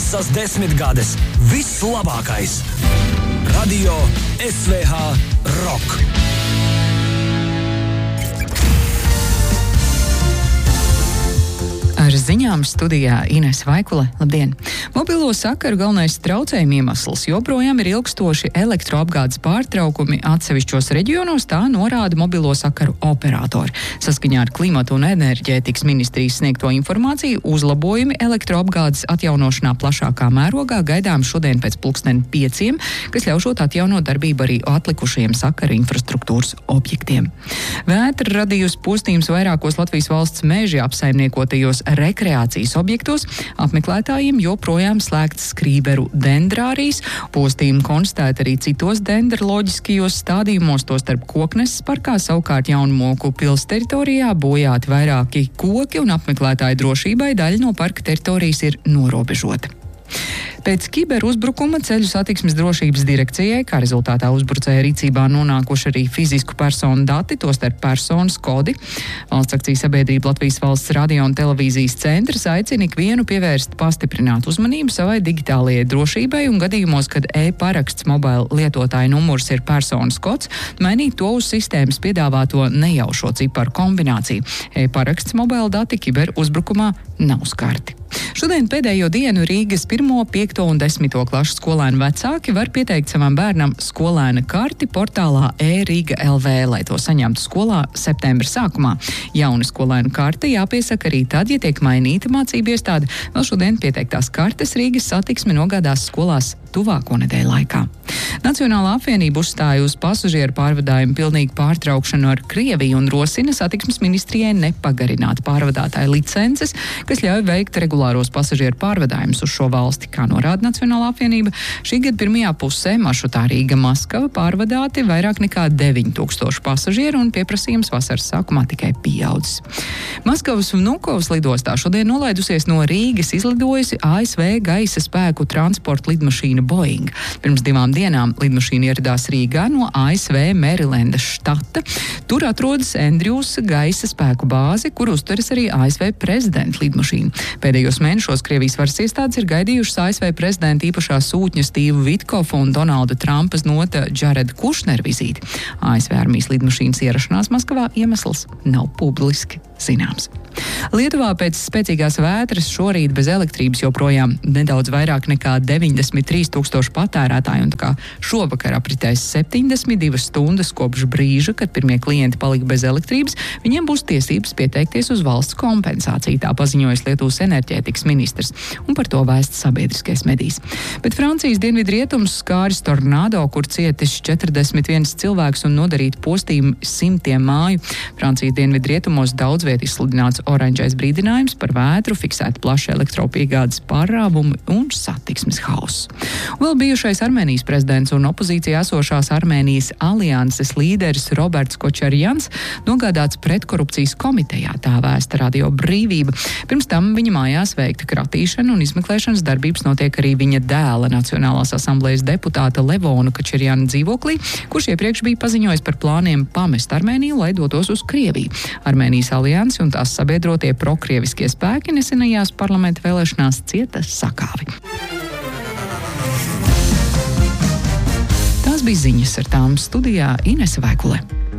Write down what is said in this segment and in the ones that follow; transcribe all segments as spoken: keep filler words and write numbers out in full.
Visas desmitgades, viss labākais. Radio S V H Rock. Ar ziņām studijā Ines Vaikule. Labdien! Mobilo sakaru galvenais traucējuma iemesls joprojām ir ilgstoši elektroapgādes pārtraukumi atsevišķos reģionos, tā norāda mobilo sakaru operatori. Saskaņā ar Klimatu un enerģētikas ministrijas sniegto informāciju uzlabojumi elektroapgādes atjaunošanā plašākā mērogā gaidām šodien pēc pulksten pieciem, kas ļaušot atjaunot darbību arī atlikušajiem sakaru infrastruktūras objektiem. Vētra radījusi postījums vairākos Latvijas valsts meži apsaimniekotajos rekreācijas objektos, apmeklētājiem joprojām slēgts Skrīberu dendrārijas, postījumu konstatēt arī citos dendroloģiskajos stādījumos, tostarp Kokneses parkā, savukārt Jaunmoku pils teritorijā bojāti vairāki koki un apmeklētāju drošībai daļa no parka teritorijas ir norobežota. Pēc kiberuzbrukuma ceļu satiksmes drošības direkcijai, kā rezultātā uzbrucēja rīcībā nonākuši arī fizisku personu dati, tostarp personas kodi. Valsts akciju sabiedrība Latvijas valsts radio un televīzijas centrs aicina ikvienu pievērst pastiprināt uzmanību savai digitālajai drošībai un gadījumos, kad e-paraksts mobila lietotāja numurs ir personas kods, mainīt to uz sistēmas piedāvāto nejaušo ciparu kombināciju. E-paraksts mobila dati kiberuzbrukumā nav skarti. Šodien pēdējo dienu Rīgas pirmo, piekto un desmito klašu skolēnu vecāki var pieteikt savam bērnam skolēna karti portālā e-Rīga L V, lai to saņemtu skolā septembra sākumā. Jauna skolēna karte jāpiesaka arī tad, ja tiek mainīta mācību iestāde. Vēl šodien pieteiktās kartes Rīgas satiksme nogādās skolās tuvāko nedēļu laikā. Nacionālā apvienība uzstāja uz pasažieru pārvadājumu pilnīgu pārtraukšanu ar Krieviju un rosina satiksmes ministrijai nepagarināt pārvadātāju licences, kas ļauj veikt regulāros pasažieru pārvadājumus uz šo valsti. Kā norāda Nacionālā apvienība, šī gada pirmajā pusē maršrutā Rīga-Maskava pārvadāti vairāk nekā deviņi tūkstoši pasažieru un pieprasījums vasaras sākumā tikai pieaudzis. Maskavas un Vnukovas lidostā šodien nolaidusies no Rīgas izlidojusi A S V gaisa spēku transporta lidmašīna Boeing. Pirms divām dienām lidmašīna ieradās Rīgā no A S V Mērilendas štata. Tur atrodas Andrews gaisa spēku bāzi, kur uzturas arī A S V prezidenta lidmašīna. Pēdējos mēnešos Krievijas varas iestādes ir gaidījušas A S V prezidenta īpašā sūtņa Stīva Vitkofa un Donalda Trumpa znota Džareda Kušnera vizīti. A S V armijas lidmašīnas ierašanās Maskavā iemesls nav publiski zināms. Lietuvā pēc spēcīgās vētras šorīt bez elektrības joprojām nedaudz vairāk nekā deviņdesmit trīs tūkstoši patērētāji, un tā kā šovakar apritēs septiņdesmit divas stundas kopš brīža, kad pirmie klienti palika bez elektrības, viņiem būs tiesības pieteikties uz valsts kompensāciju, tā paziņojas Lietuvas enerģētikas ministrs, un par to vēsts sabiedriskais medijs. Bet Francijas dienvidu rietumus skāris tornado, kur cietis četrdesmit viens cilvēks un nodarīt postījumu simtiem māju. Francijas dienvidu rietumos daudz viet izsludināts oranžais brīdinājums par vētru, fiksēta plaša elektropiegādes pārrāvumi un satiksmes hauss. Vēl bijušais Armēnijas prezidents un opozīcijā esošās Armēnijas alianses līderis Roberts Kočarjans nogādāts pretkorupcijas komitejā, tā vēsta Radio Brīvība. Pirms tam viņa mājās veikta kratīšana un izmeklēšanas darbības notiek arī viņa dēla Nacionālās asamblejas deputāta Levona Kočarjana dzīvoklī, kurš iepriekš bija paziņojis par plāniem pamest Armēniju, lai dotos uz Krieviju. Armēnijas alianse un tās sabiedrotie prokrieviskie spēki nesenajās parlamenta vēlēšanās cieta sakāvi. Tās bija ziņas, ar tām studijā Inese Vaikule.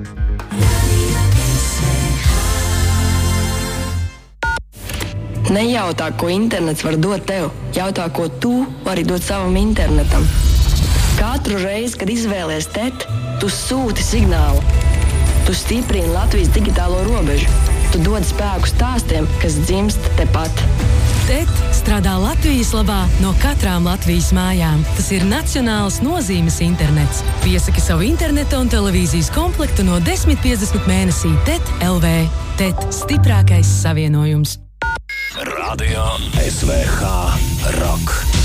Nejautā, ko internets var dot tev. Jautā, ko tu vari dot savam internetam. Katru reizi, kad izvēlies T E T, tu sūti signālu. Tu stiprini Latvijas digitālo robežu. Tu dod spēku stāstiem, kas dzimst tepat. T E T strādā Latvijas labā no katrām Latvijas mājām. Tas ir nacionāls nozīmes internets. Piesaki savu interneta un televīzijas komplektu no desmit piecdesmit mēnesī T E T L V. T E T – stiprākais savienojums. Radio S V H Rock.